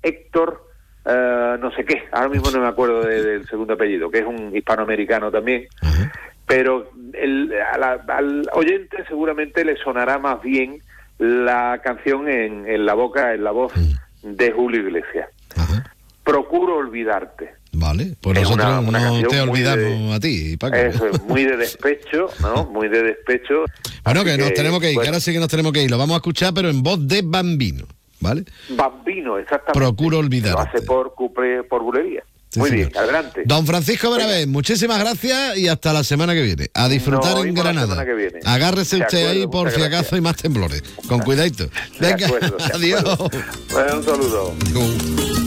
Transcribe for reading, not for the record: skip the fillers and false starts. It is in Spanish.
Héctor, no sé qué, ahora mismo no me acuerdo del segundo apellido, que es un hispanoamericano también, pero al oyente seguramente le sonará más bien la canción en la voz de Julio Iglesias. Procuro olvidarte. Vale, pues es nosotros una no te olvidamos de, a ti, Paco. Eso es muy de despecho, ¿no? Muy de despecho. Bueno, que nos tenemos que ir, bueno, que ahora sí que nos tenemos que ir. Lo vamos a escuchar, pero en voz de Bambino, ¿vale? Bambino, exactamente. Procuro olvidarte. Lo hace por bulería. Sí, muy señor. bien, adelante. Don Francisco Benavés, muchísimas gracias y hasta la semana que viene. A disfrutar en Granada. Agárrese usted ahí por si acaso hay más temblores. Con cuidadito. Venga, adiós. Bueno, un saludo.